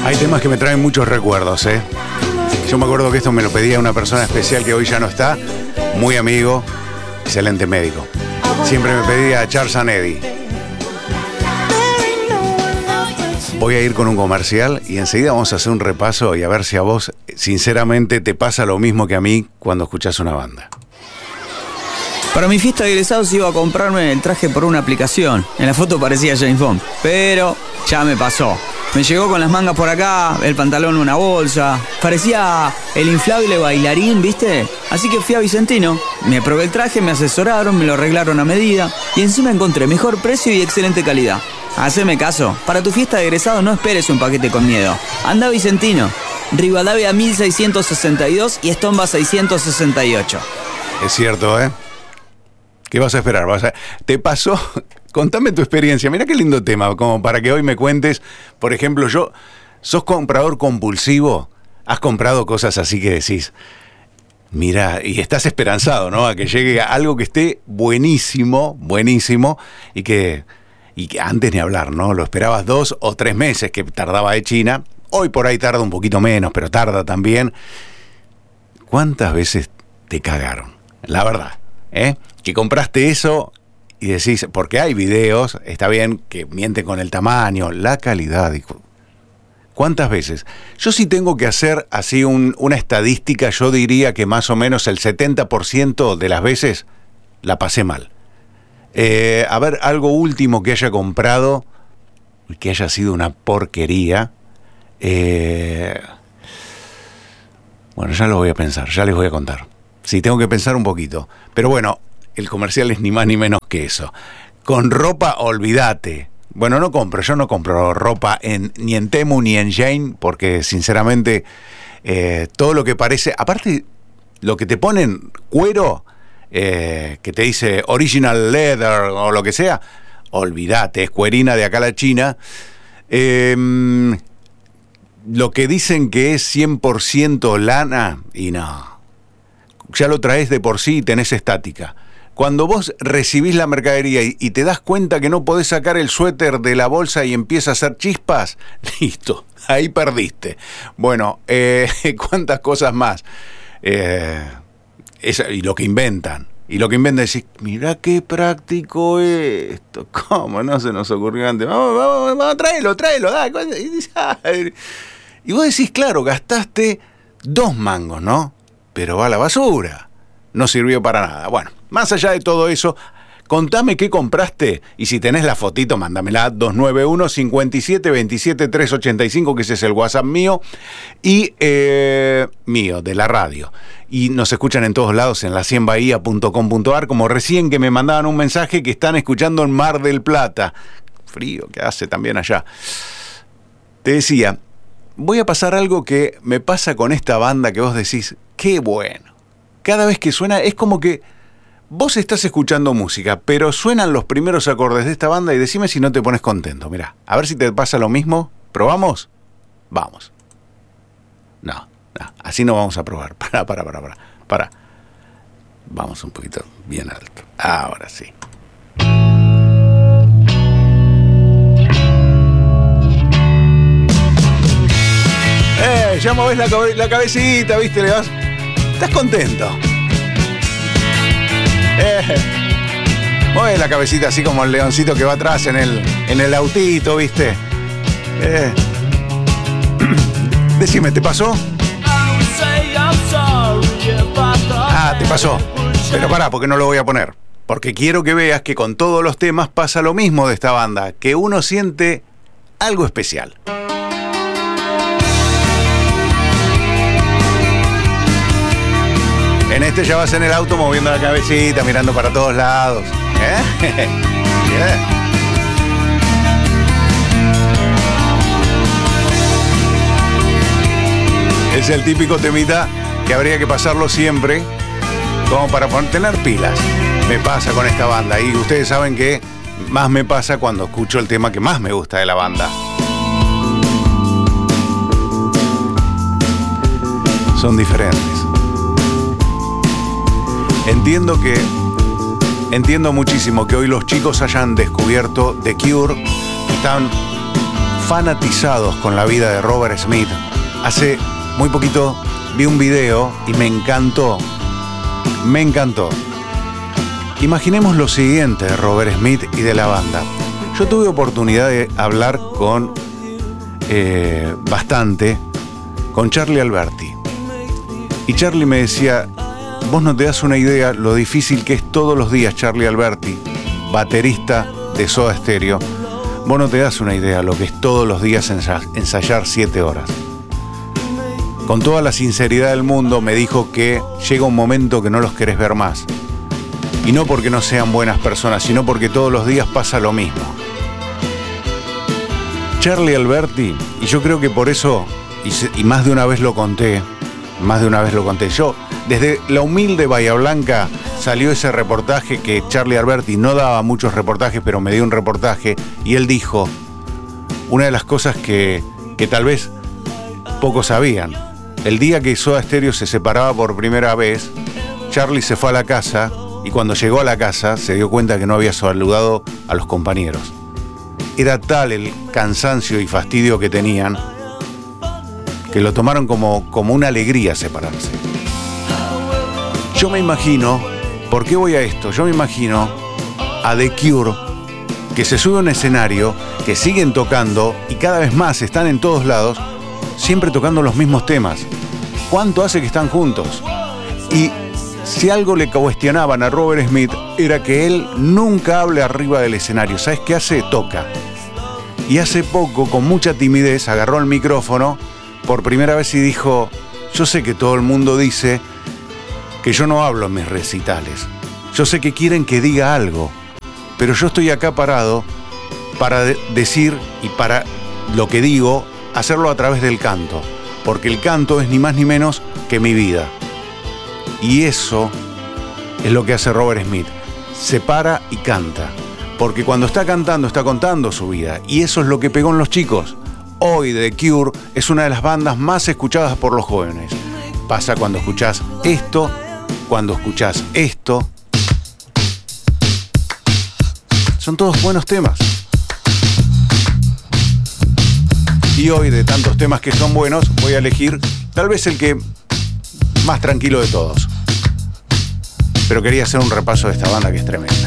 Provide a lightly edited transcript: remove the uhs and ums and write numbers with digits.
Hay temas que me traen muchos recuerdos, ¿eh? Yo me acuerdo que esto me lo pedía una persona especial que hoy ya no está, muy amigo, excelente médico. Siempre me pedía a Charles and Eddie. Voy a ir con un comercial y enseguida vamos a hacer un repaso y a ver si a vos, sinceramente, te pasa lo mismo que a mí cuando escuchás una banda. Para mi fiesta de egresados iba a comprarme el traje por una aplicación. En la foto parecía James Bond, pero ya me pasó. Me llegó con las mangas por acá, el pantalón una bolsa. Parecía el inflable bailarín, ¿viste? Así que fui a Vicentino, me probé el traje, me asesoraron, me lo arreglaron a medida y encima encontré mejor precio y excelente calidad. Haceme caso, para tu fiesta de egresados no esperes un paquete con miedo. Anda a Vicentino, Rivadavia 1662 y Estomba 668. Es cierto, ¿eh? ¿Qué vas a esperar? ¿Te pasó? Contame tu experiencia. Mirá qué lindo tema, como para que hoy me cuentes. Por ejemplo, ¿sos comprador compulsivo? ¿Has comprado cosas así que decís, mira, y estás esperanzado, ¿no? A que llegue algo que esté buenísimo, buenísimo, y que antes ni hablar, ¿no? Lo esperabas 2 o 3 meses que tardaba de China. Hoy por ahí tarda un poquito menos, pero tarda también. ¿Cuántas veces te cagaron? La verdad, ¿eh? Que compraste eso y decís, porque hay videos, está bien, que mienten con el tamaño, la calidad. ¿Cuántas veces? Yo sí tengo que hacer así una estadística, yo diría que más o menos el 70% de las veces la pasé mal. A ver, algo último que haya comprado y que haya sido una porquería. Bueno, ya lo voy a pensar, ya les voy a contar. Sí, tengo que pensar un poquito. Pero bueno, el comercial es ni más ni menos que eso. Con ropa, olvídate. Bueno, yo no compro ropa ni en Temu ni en Shein, porque sinceramente todo lo que parece, aparte lo que te ponen cuero, que te dice original leather o lo que sea, olvídate, es cuerina de acá a la China. Lo que dicen que es 100% lana, y no, ya lo traes de por sí y tenés estática. Cuando vos recibís la mercadería y te das cuenta que no podés sacar el suéter de la bolsa y empieza a hacer chispas, listo, ahí perdiste. Bueno, cuántas cosas más. Y lo que inventan. Y lo que inventan decís, mirá qué práctico esto. ¿Cómo no se nos ocurrió antes? Vamos, tráelo, dale. Y vos decís, claro, gastaste 2 mangos, ¿no? Pero va a la basura. No sirvió para nada. Bueno, más allá de todo eso, contame qué compraste y si tenés la fotito, mándamela 291-5727-385, que ese es el WhatsApp mío y mío, de la radio. Y nos escuchan en todos lados en la100bahía.com.ar, como recién que me mandaban un mensaje que están escuchando en Mar del Plata. Frío que hace también allá. Te decía, voy a pasar algo que me pasa con esta banda que vos decís, qué bueno. Cada vez que suena es como que vos estás escuchando música, pero suenan los primeros acordes de esta banda y decime si no te pones contento. Mirá, a ver si te pasa lo mismo. ¿Probamos? Vamos. No, así no vamos a probar. Para. Vamos un poquito bien alto. Ahora sí. Ya movés la cabecita, ¿viste? Le vas... ¿Estás contento? Mueve la cabecita así como el leoncito que va atrás en el autito, ¿viste? Decime, ¿te pasó? Te pasó. Pero pará, porque no lo voy a poner. Porque quiero que veas que con todos los temas pasa lo mismo de esta banda, que uno siente algo especial. En este ya vas en el auto moviendo la cabecita, mirando para todos lados. Es el típico temita que habría que pasarlo siempre, como para tener pilas. Me pasa con esta banda y ustedes saben que más me pasa cuando escucho el tema que más me gusta de la banda. Son diferentes. Entiendo muchísimo que hoy los chicos hayan descubierto The Cure, están fanatizados con la vida de Robert Smith. Hace muy poquito vi un video y me encantó. Me encantó. Imaginemos lo siguiente de Robert Smith y de la banda. Yo tuve oportunidad de hablar con bastante con Charlie Alberti. Y Charlie me decía, vos no te das una idea lo difícil que es todos los días. Charlie Alberti, baterista de Soda Stereo, vos no te das una idea lo que es todos los días ensayar 7 horas. Con toda la sinceridad del mundo me dijo que llega un momento que no los querés ver más. Y no porque no sean buenas personas, sino porque todos los días pasa lo mismo. Charlie Alberti, y yo creo que por eso, y más de una vez lo conté, yo, desde la humilde Bahía Blanca salió ese reportaje que Charlie Alberti no daba muchos reportajes, pero me dio un reportaje, y él dijo una de las cosas que tal vez pocos sabían. El día que Soda Stereo se separaba por primera vez, Charlie se fue a la casa, y cuando llegó a la casa se dio cuenta que no había saludado a los compañeros. Era tal el cansancio y fastidio que tenían que lo tomaron como una alegría separarse. Yo me imagino, ¿por qué voy a esto? Yo me imagino a The Cure, que se sube a un escenario, que siguen tocando y cada vez más están en todos lados, siempre tocando los mismos temas. ¿Cuánto hace que están juntos? Y si algo le cuestionaban a Robert Smith era que él nunca hable arriba del escenario. ¿Sabes qué hace? Toca. Y hace poco, con mucha timidez, agarró el micrófono por primera vez y dijo, yo sé que todo el mundo dice que yo no hablo en mis recitales. Yo sé que quieren que diga algo, pero yo estoy acá parado para decir y para lo que digo, hacerlo a través del canto. Porque el canto es ni más ni menos que mi vida. Y eso es lo que hace Robert Smith. Se para y canta. Porque cuando está cantando, está contando su vida. Y eso es lo que pegó en los chicos. Hoy The Cure es una de las bandas más escuchadas por los jóvenes. Pasa cuando escuchás esto, cuando escuchás esto. Son todos buenos temas. Y hoy, de tantos temas que son buenos, voy a elegir tal vez el que más tranquilo de todos. Pero quería hacer un repaso de esta banda que es tremenda.